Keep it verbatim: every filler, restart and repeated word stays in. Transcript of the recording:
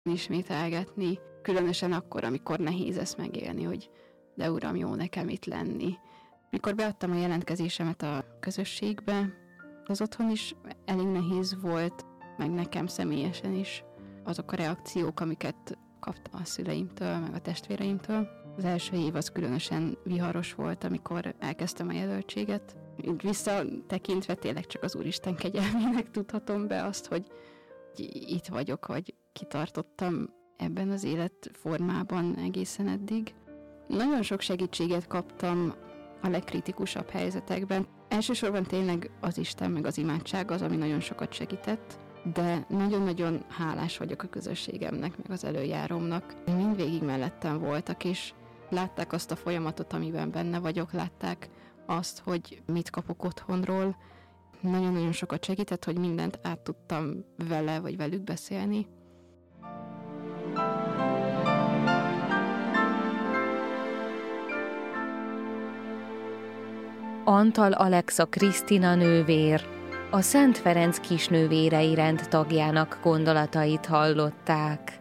ismételgetni, különösen akkor, amikor nehéz ezt megélni, hogy de uram, jó nekem itt lenni. Mikor beadtam a jelentkezésemet a közösségbe, az otthon is elég nehéz volt, meg nekem személyesen is azok a reakciók, amiket kaptam a szüleimtől, meg a testvéreimtől. Az első év az különösen viharos volt, amikor elkezdtem a jelöltséget. Így visszatekintve tényleg csak az Úristen kegyelmének tudhatom be azt, hogy itt vagyok, vagy kitartottam ebben az életformában egészen eddig. Nagyon sok segítséget kaptam a legkritikusabb helyzetekben. Elsősorban tényleg az Isten meg az imádság az, ami nagyon sokat segített, de nagyon-nagyon hálás vagyok a közösségemnek, meg az előjárómnak. Mindvégig mellettem voltak, és látták azt a folyamatot, amiben benne vagyok, látták azt, hogy mit kapok otthonról. Nagyon-nagyon sokat segített, hogy mindent át tudtam vele, vagy velük beszélni. Antal Alexa Krisztina nővér, a Szent Ferenc kisnővérei rend tagjának gondolatait hallották.